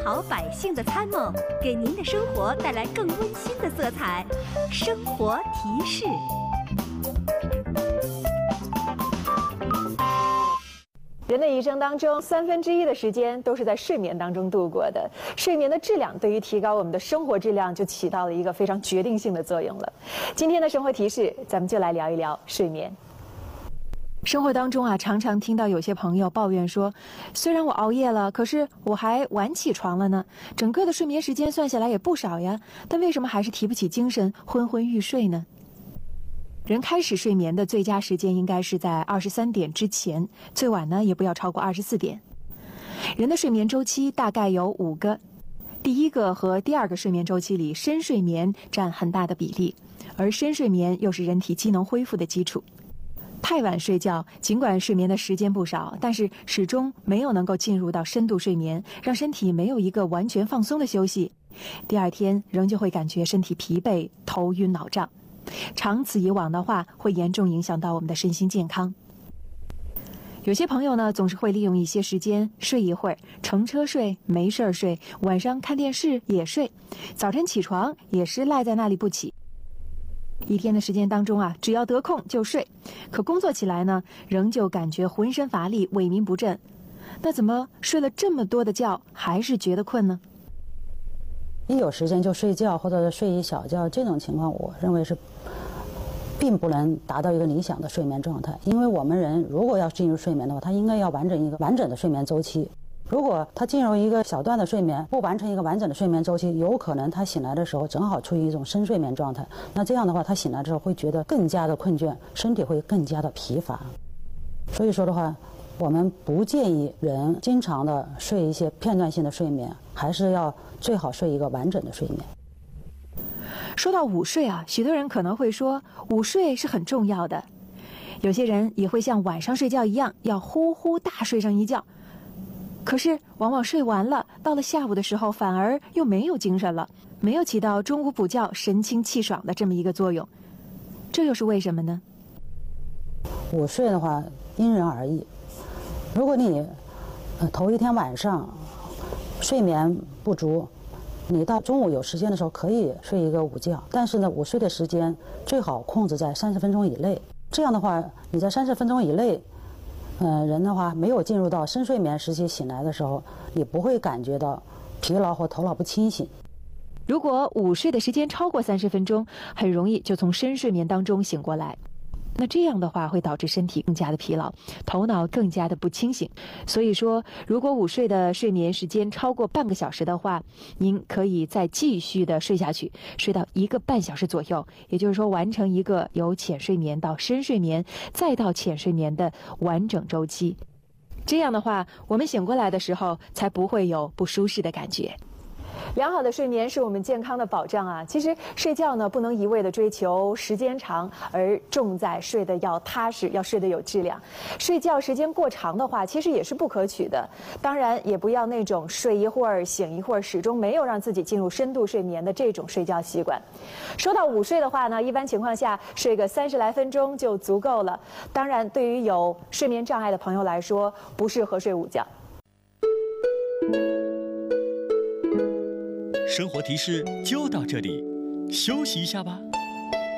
好百姓的参谋，给您的生活带来更温馨的色彩。生活提示。 人的一生当中，1/3的时间都是在睡眠当中度过的。睡眠的质量对于提高我们的生活质量就起到了一个非常决定性的作用了。今天的生活提示，咱们就来聊一聊睡眠。生活当中啊，常常听到有些朋友抱怨说，虽然我熬夜了，可是我还晚起床了呢，整个的睡眠时间算下来也不少呀，但为什么还是提不起精神，昏昏欲睡呢？人开始睡眠的最佳时间应该是在23点之前，最晚呢也不要超过24点。人的睡眠周期大概有5个，第一个和第二个睡眠周期里，深睡眠占很大的比例，而深睡眠又是人体机能恢复的基础。太晚睡觉，尽管睡眠的时间不少，但是始终没有能够进入到深度睡眠，让身体没有一个完全放松的休息。第二天仍旧会感觉身体疲惫、头晕脑胀。长此以往的话，会严重影响到我们的身心健康。有些朋友呢，总是会利用一些时间睡一会儿，乘车睡，没事儿睡，晚上看电视也睡，早晨起床也是赖在那里不起。一天的时间当中啊，只要得空就睡，可工作起来呢，仍旧感觉浑身乏力、萎靡不振。那怎么睡了这么多的觉，还是觉得困呢？ 一有时间就睡觉，或者是睡一小觉，这种情况我认为是并不能达到一个理想的睡眠状态。因为我们人如果要进入睡眠的话，他应该要完整的睡眠周期。如果他进入一个小段的睡眠，不完成一个完整的睡眠周期，有可能他醒来的时候正好处于一种深睡眠状态。那这样的话，他醒来的时候会觉得更加的困倦，身体会更加的疲乏。所以说的话，我们不建议人经常的睡一些片段性的睡眠，还是要最好睡一个完整的睡眠。 说到午睡啊，许多人可能会说，午睡是很重要的。有些人也会像晚上睡觉一样，要呼呼大睡上一觉。可是往往睡完了，到了下午的时候，反而又没有精神了，没有起到中午补觉神清气爽的这么一个作用。这又是为什么呢？ 午睡的话，因人而异。如果你头一天晚上睡眠不足，你到中午有时间的时候可以睡一个午觉，但是呢，午睡的时间最好控制在30分钟以内。这样的话，你在30分钟以内，人的话没有进入到深睡眠时期醒来的时候，你不会感觉到疲劳或头脑不清醒。 如果午睡的时间超过30分钟，很容易就从深睡眠当中醒过来。那这样的话会导致身体更加的疲劳，头脑更加的不清醒。所以说，如果午睡的睡眠时间超过半个小时的话，您可以再继续的睡下去，睡到1个半小时左右，也就是说完成一个由浅睡眠到深睡眠再到浅睡眠的完整周期。这样的话，我们醒过来的时候才不会有不舒适的感觉。良好的睡眠是我们健康的保障啊！其实睡觉呢，不能一味的追求时间长，而重在睡得要踏实，要睡得有质量。睡觉时间过长的话，其实也是不可取的。当然，也不要那种睡一会儿醒一会儿，始终没有让自己进入深度睡眠的这种睡觉习惯。说到午睡的话呢，一般情况下睡个30来分钟就足够了。当然，对于有睡眠障碍的朋友来说，不适合睡午觉。 生活提示就到这里，休息一下吧。